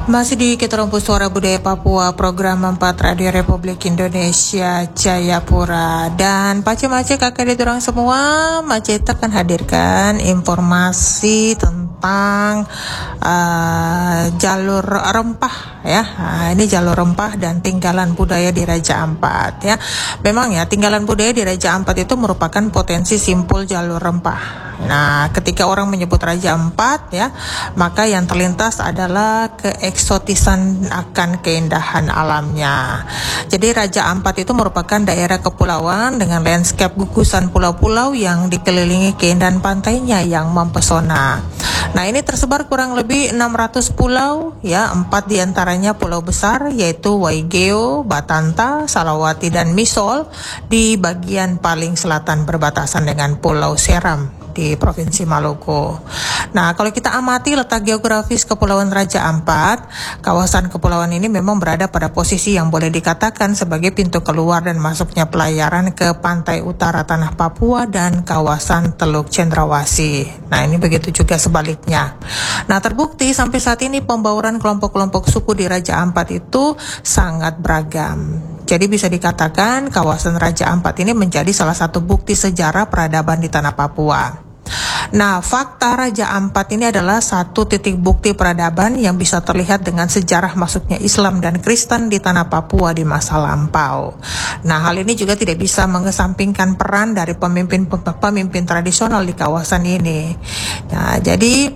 Masih di kita rumput suara budaya Papua, program 4 Radio Republik Indonesia Jayapura. Dan Pace-Mace kakak diturang semua, Mace akan hadirkan informasi tentang jalur rempah ya. Ini jalur rempah dan tinggalan budaya di Raja Ampat ya. Memang ya, tinggalan budaya di Raja Ampat itu merupakan potensi simpul jalur rempah. Nah, ketika orang menyebut Raja Ampat ya, maka yang terlintas adalah keeksotisan akan keindahan alamnya. Jadi Raja Ampat itu merupakan daerah kepulauan dengan landscape gugusan pulau-pulau yang dikelilingi keindahan pantainya yang mempesona. Nah, ini tersebar kurang lebih 600 pulau ya, 4 diantaranya pulau besar yaitu Waigeo, Batanta, Salawati dan Misol di bagian paling selatan berbatasan dengan Pulau Seram di Provinsi Maluku. Nah, kalau kita amati letak geografis Kepulauan Raja Ampat, kawasan kepulauan ini memang berada pada posisi yang boleh dikatakan sebagai pintu keluar dan masuknya pelayaran ke pantai utara tanah Papua dan kawasan Teluk Cendrawasih. Nah, ini begitu juga sebaliknya. Nah, terbukti sampai saat ini pembauran kelompok-kelompok suku di Raja Ampat itu sangat beragam. Jadi bisa dikatakan kawasan Raja Ampat ini menjadi salah satu bukti sejarah peradaban di tanah Papua. Nah, fakta Raja Ampat ini adalah satu titik bukti peradaban yang bisa terlihat dengan sejarah masuknya Islam dan Kristen di tanah Papua di masa lampau. Nah, hal ini juga tidak bisa mengesampingkan peran dari pemimpin tradisional di kawasan ini. Nah, jadi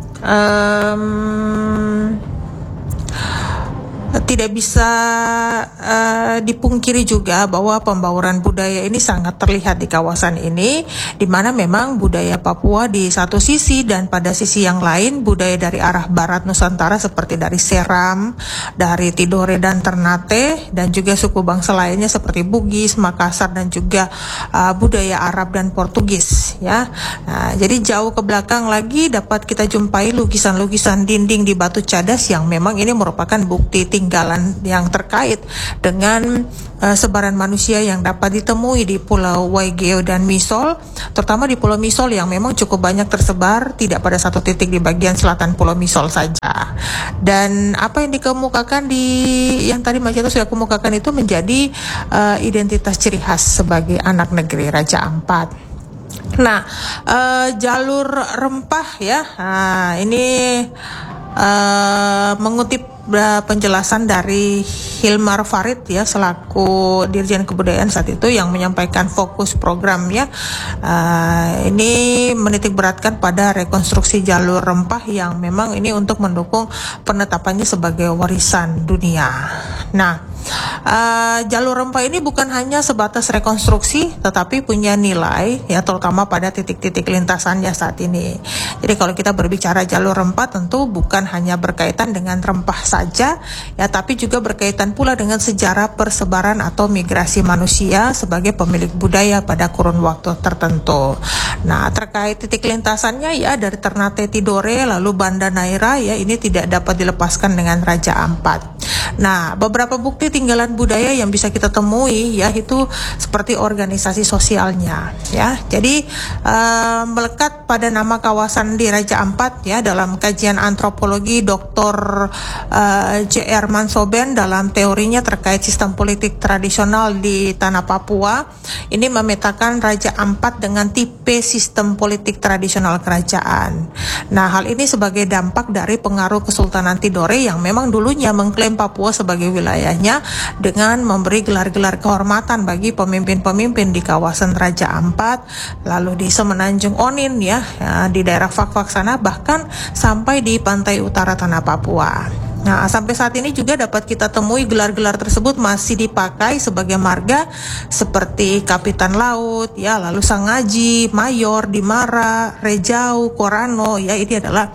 tidak bisa dipungkiri juga bahwa pembauran budaya ini sangat terlihat di kawasan ini, di mana memang budaya Papua di satu sisi dan pada sisi yang lain budaya dari arah barat Nusantara seperti dari Seram, dari Tidore dan Ternate, dan juga suku bangsa lainnya seperti Bugis, Makassar dan juga budaya Arab dan Portugis ya. Nah, jadi jauh ke belakang lagi dapat kita jumpai lukisan-lukisan dinding di batu cadas yang memang ini merupakan bukti tinggalan yang terkait dengan sebaran manusia yang dapat ditemui di Pulau Waigeo dan Misol, terutama di Pulau Misol yang memang cukup banyak tersebar, tidak pada satu titik di bagian selatan Pulau Misol saja. Dan apa yang dikemukakan yang tadi Mbak Cito sudah kemukakan itu menjadi identitas ciri khas sebagai anak negeri Raja Ampat. Nah, jalur rempah ya, ini mengutip penjelasan dari Hilmar Farid ya, selaku Dirjen Kebudayaan saat itu yang menyampaikan fokus programnya. Ini menitik beratkan pada rekonstruksi jalur rempah yang memang ini untuk mendukung penetapannya sebagai warisan dunia. Nah, jalur rempah ini bukan hanya sebatas rekonstruksi tetapi punya nilai ya, terutama pada titik-titik lintasannya saat ini. Jadi kalau kita berbicara jalur rempah tentu bukan hanya berkaitan dengan rempah saja ya, tapi juga berkaitan pula dengan sejarah persebaran atau migrasi manusia sebagai pemilik budaya pada kurun waktu tertentu. Nah, terkait titik lintasannya ya, dari Ternate Tidore lalu Banda Naira ya, ini tidak dapat dilepaskan dengan Raja Ampat. Nah, beberapa bukti tinggalan budaya yang bisa kita temui ya, itu seperti organisasi sosialnya ya. Jadi melekat pada nama kawasan di Raja Ampat ya, dalam kajian antropologi Dr. J.R. Mansoben dalam teorinya terkait sistem politik tradisional di tanah Papua, ini memetakan Raja Ampat dengan tipe sistem politik tradisional kerajaan. Nah, hal ini sebagai dampak dari pengaruh Kesultanan Tidore yang memang dulunya mengklaim Papua sebagai wilayahnya dengan memberi gelar-gelar kehormatan bagi pemimpin-pemimpin di kawasan Raja Ampat, lalu di Semenanjung Onin ya, di daerah Fak-Fak sana, bahkan sampai di pantai utara tanah Papua. Nah, sampai saat ini juga dapat kita temui gelar-gelar tersebut masih dipakai sebagai marga seperti Kapitan Laut ya, lalu Sangaji, Mayor, Dimara, Rejau, Korano ya, ini adalah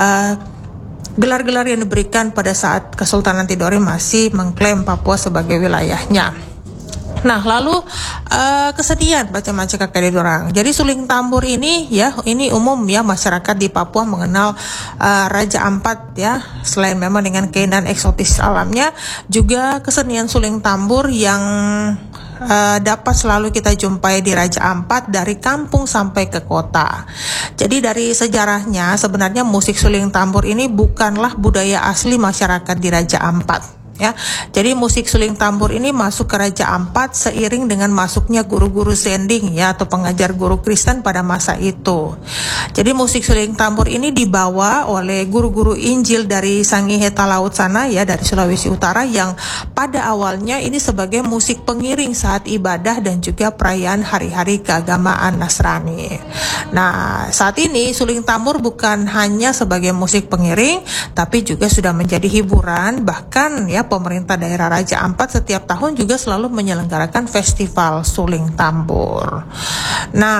gelar-gelar yang diberikan pada saat Kesultanan Tidore masih mengklaim Papua sebagai wilayahnya. Nah, lalu kesedihan baca-baca kakek dorang. Jadi suling tambur ini ya, ini umum ya, masyarakat di Papua mengenal Raja Ampat ya. Selain memang dengan keindahan eksotis alamnya, juga kesenian suling tambur yang dapat selalu kita jumpai di Raja Ampat dari kampung sampai ke kota. Jadi dari sejarahnya sebenarnya musik suling tambur ini bukanlah budaya asli masyarakat di Raja Ampat. Ya, jadi musik suling tambur ini masuk ke Raja Ampat seiring dengan masuknya guru-guru sending ya atau pengajar guru Kristen pada masa itu. Jadi musik suling tambur ini dibawa oleh guru-guru Injil dari Sangiheta Laut sana ya, dari Sulawesi Utara, yang pada awalnya ini sebagai musik pengiring saat ibadah dan juga perayaan hari-hari keagamaan Nasrani. Nah, saat ini suling tambur bukan hanya sebagai musik pengiring tapi juga sudah menjadi hiburan, bahkan ya pemerintah daerah Raja Ampat setiap tahun juga selalu menyelenggarakan festival suling tambur. Nah,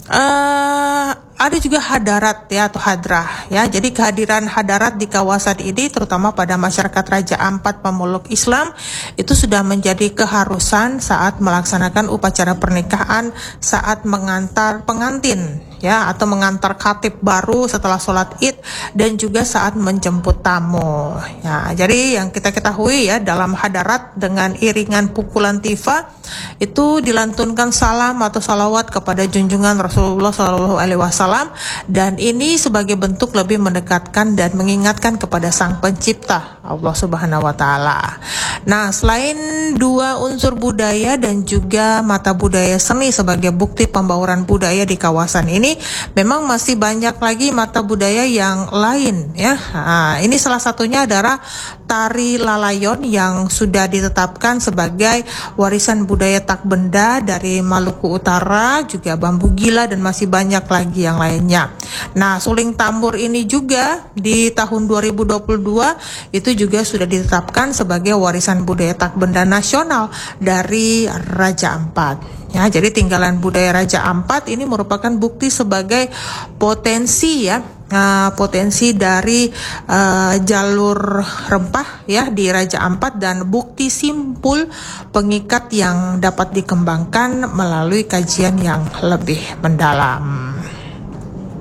ada juga hadarat ya atau hadrah ya. Jadi kehadiran hadarat di kawasan ini terutama pada masyarakat Raja Ampat pemeluk Islam itu sudah menjadi keharusan saat melaksanakan upacara pernikahan, saat mengantar pengantin ya atau mengantar khatib baru setelah sholat Id, dan juga saat menjemput tamu. Ya, jadi yang kita ketahui ya, dalam hadarat dengan iringan pukulan tifa itu dilantunkan salam atau salawat kepada junjungan Rasulullah SAW, dan ini sebagai bentuk lebih mendekatkan dan mengingatkan kepada Sang Pencipta Allah Subhanahu wa Ta'ala. Nah, selain dua unsur budaya dan juga mata budaya seni sebagai bukti pembauran budaya di kawasan ini, memang masih banyak lagi mata budaya yang lain ya. Nah, ini salah satunya adalah tari lalayon yang sudah ditetapkan sebagai warisan budaya tak benda dari Maluku Utara, juga bambu gila, dan masih banyak lagi yang lainnya. Nah, suling tambur ini juga di tahun 2022 itu juga sudah ditetapkan sebagai warisan budaya tak benda nasional dari Raja Ampat. Ya, jadi tinggalan budaya Raja Ampat ini merupakan bukti sebagai potensi ya, potensi dari jalur rempah ya di Raja Ampat, dan bukti simpul pengikat yang dapat dikembangkan melalui kajian yang lebih mendalam.